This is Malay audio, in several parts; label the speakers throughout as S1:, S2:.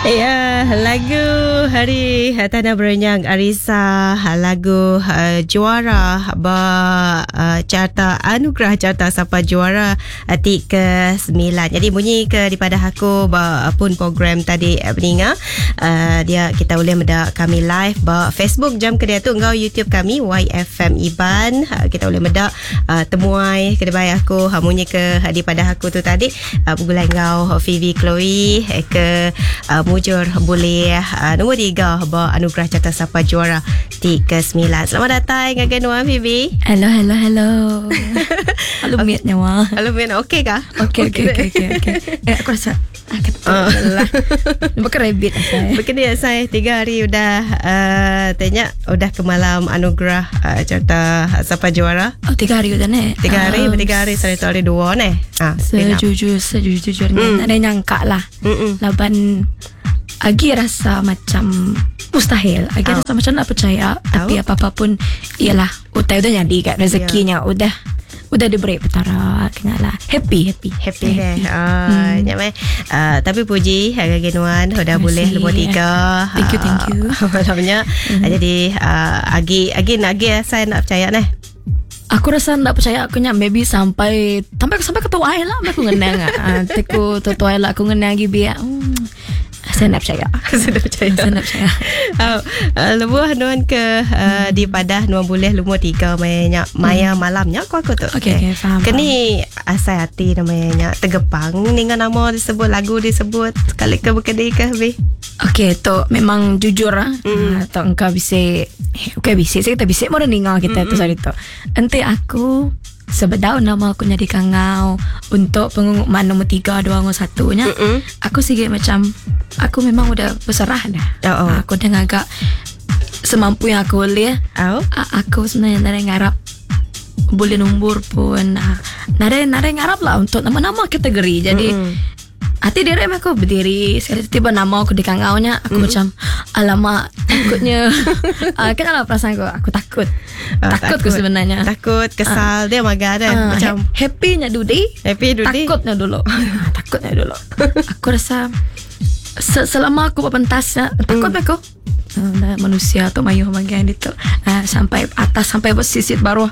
S1: Ya, lagu hari Tanah Berenyang Arisa, lagu juara carta anugerah carta Sapa Juara Atik ke-9. Jadi bunyi ke daripada aku pun program tadi peninga dia kita boleh mendak kami live Facebook jam kedai tu engkau YouTube kami YFM Iban. Kita boleh mendak temuai kedai aku bunyi ke daripada aku tu tadi pergulan engkau Vivi Chloe ke mujur boleh nombor 3 anugerah carta Sapa Juara ke-9. Selamat datang again Wan Vivi.
S2: Hello. Halo Miat nyawa.
S1: Halo Miat, okey kah?
S2: Okey. Aku rasa bukan rabbit saya.
S1: Begini saya 3 hari udah tanya udah ke malam anugerah carta Sapa Juara.
S2: 3 hari udah nih.
S1: 3 hari saya tu hari 2 nih.
S2: Sejujurnya ada nyangka lah. Laban Agi rasa macam mustahil. Agi rasa macam nak percaya. Tapi apa-apa pun ialah utai udah jadi kat rezekinya. Udah diberi petara. Kenalah happy deh.
S1: Tapi puji Genuan udah boleh nombor 3.
S2: Thank you.
S1: Malamnya jadi Agi saya nak percaya nih.
S2: Aku rasa tak percaya aku nya maybe sampai ketua lah aku ngenang. Teku tetua lah aku ngenang lagi biar. Saya nak percaya.
S1: Lebuh nuan ke di padah nuan boleh lumur 3 maya malamnya aku tu.
S2: Okay, faham.
S1: Kini asai hati namanya tegepang dengan nama disebut lagu disebut sekali ke berkedai ke be.
S2: Okay, tu memang jujur atau engkau bisik. Okay, bisik. Saya kita bisik mau dengar kita tu sorry tu. Ente aku sebedau nama aku jadi kangau untuk pengumuman nombor 3 2 1 nya. Aku sikit macam aku memang udah berserah dah. Aku dah agak semampu yang aku boleh. Aku sebenarnya nak ngarap boleh nombor pun nare ngarap lah untuk nama-nama kategori. Jadi hati diri aku berdiri tiba-tiba nama aku di kangaunya aku macam alamak takutnya kenapa perasaan aku takut aku sebenarnya
S1: takut kesal dia maga ada macam
S2: happy dudi takutnya dulu aku rasa selama aku berpentas takut aku manusia atau mayuh bagian itu sampai atas sampai bersisit baru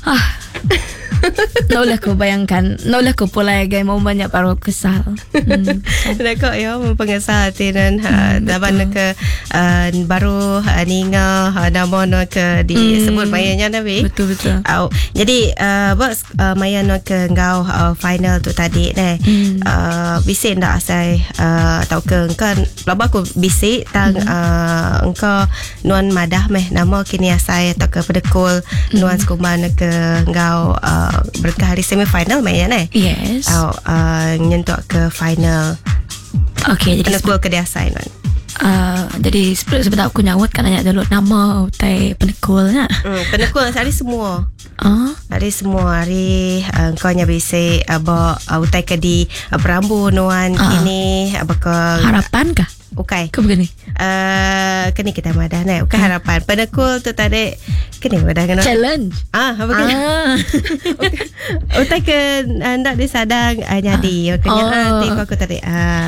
S2: Naulah aku bayangkan naulah aku pula gay mau banyak baru kesal.
S1: Kau ya mempengesal dan dapat ke baru ninga nama nak ke disebut mayanya nabi.
S2: Betul.
S1: Jadi bos maya nak ke engkau final tu tadi ni. Bisik ndak asai atau ke engkau laba aku bisik tang engkau nuan madah meh nama kini asai atau ke pedekul nuan sekuman ke engkau berkah hari semifinal main ya
S2: Yes.
S1: Nyentuk ke final.
S2: Okay, jadi
S1: penekul ke dia sign kan.
S2: Jadi sebenarnya aku nyawut kan nanya dulu nama utai penekulnya.
S1: Penekul hari semua. Hari semua hari kau nya bisa utai ke di Perambu nuan kini bakal
S2: harapan kah?
S1: Okay.
S2: Kau begini.
S1: Kini kita madah ni. Okay, harapan penekul tu tadi kini madah kena
S2: challenge.
S1: Begini. Utai ke hendak disadang nyadi. Kena nanti aku tadi.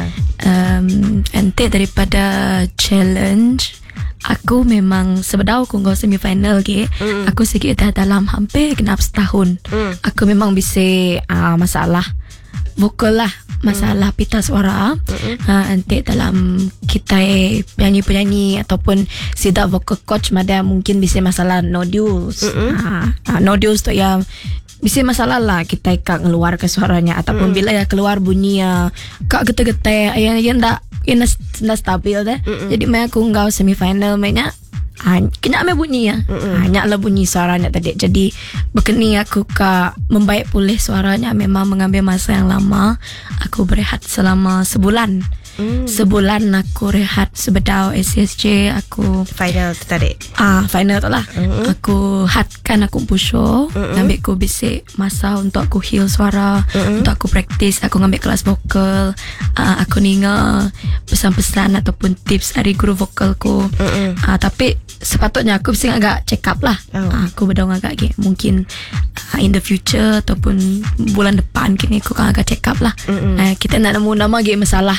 S2: Ente daripada challenge. Aku memang sebedau aku ngau semifinal ke. Aku sikit dah dalam hampir genap setahun. Aku memang bisa masalah vokal lah, masalah pita suara. Nanti dalam kita penyanyi ataupun sidak vocal coach mada mungkin bisa masalah nodules. Nodules tu yang bisa masalah lah kita kak ngeluar ke suaranya ataupun bila ya keluar bunyi kak gete-gete yang ndak stabil dah. Jadi mai aku ngau semifinal mainnya kena ambil bunyi hanya lah bunyi suaranya tadi. Jadi begini aku membaik pulih suaranya memang mengambil masa yang lama. Aku berehat selama sebulan. Sebulan aku rehat sebedau SSJ. Aku
S1: final tu tadi.
S2: Final tu lah. Aku hatkan aku pusho. Ambil aku bisik masa untuk aku heal suara. Untuk aku praktis. Aku ngambil kelas vokal. Aku ninga pesan-pesan ataupun tips dari guru vokalku. Tapi sepatutnya aku mesti agak check up lah. Aku berdong agak mungkin in the future ataupun bulan depan kini aku kan agak check up lah. Kita nak nemu nama masalah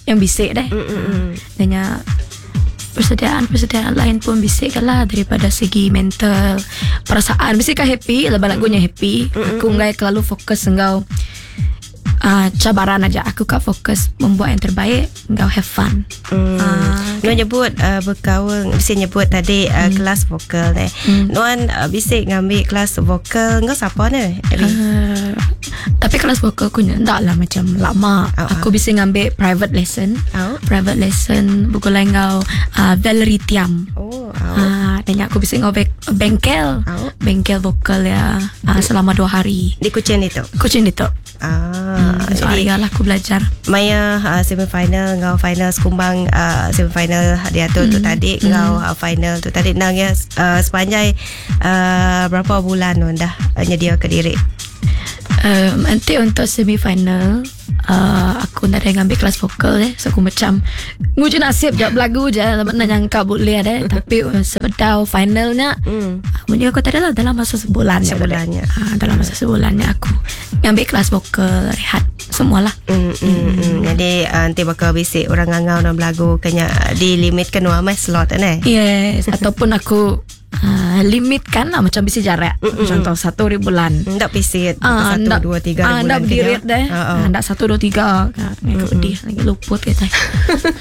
S2: yang bisik deh. Tanya persediaan lain pun bisik lah daripada segi mental, perasaan. Mesti kau happy, lepas lagunya happy. Aku nggak terlalu fokus engkau cabaran aja. Aku kak fokus membuat yang terbaik, engkau have fun.
S1: Nuan nyebut berkawan, bisa nyebut tadi kelas vokal ni. Nuan bisa ngambil kelas vokal engkau siapa ni?
S2: Tapi kelas vokal aku tak lah macam lama. Aku bisa ngambil private lesson. Private lesson buku lain kau Valerie Tiam. Dan aku bisa ngambil bengkel vokal ya selama 2 hari
S1: Di Kuching itu.
S2: So hari lah aku belajar.
S1: Maya semifinal, ngau final sekumbang semifinal dia tu tadi, ngau final tu tadi nang ya sepanjang berapa bulan nun dah nyedia ke diri.
S2: Nanti untuk semifinal aku nak ngambil kelas vokal so aku macam nguji nasib jawab lagu je, mana nyangka boleh ada. Tapi sebedau finalnya aku tadi lah dalam masa sebulannya. Dalam masa sebulannya aku ngambil kelas vokal, rehat semualah.
S1: Jadi nanti bakal bisik orang ngangau dalam lagu kena dilimitkan nama slot ni.
S2: Yes. Ataupun aku limitkan lah macam bisa jarak. Contoh 1 bulan.
S1: Tak pisit 1, 2, 3 bulan.
S2: Tak berdiri deh. Tak 1, 2, 3. Lagi luput kita.